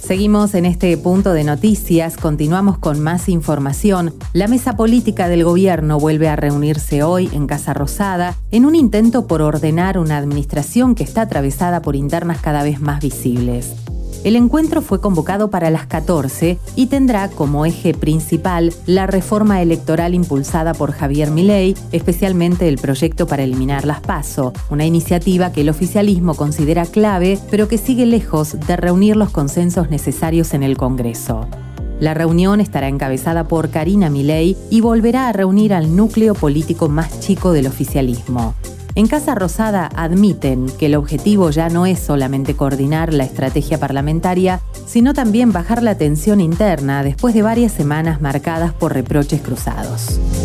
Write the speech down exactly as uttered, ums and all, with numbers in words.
Seguimos en este punto de noticias, continuamos con más información. La mesa política del gobierno vuelve a reunirse hoy en Casa Rosada en un intento por ordenar una administración que está atravesada por internas cada vez más visibles. El encuentro fue convocado para las catorce y tendrá como eje principal la reforma electoral impulsada por Javier Milei, especialmente el proyecto para eliminar las PASO, una iniciativa que el oficialismo considera clave, pero que sigue lejos de reunir los consensos necesarios en el Congreso. La reunión estará encabezada por Karina Milei y volverá a reunir al núcleo político más chico del oficialismo. En Casa Rosada admiten que el objetivo ya no es solamente coordinar la estrategia parlamentaria, sino también bajar la tensión interna después de varias semanas marcadas por reproches cruzados.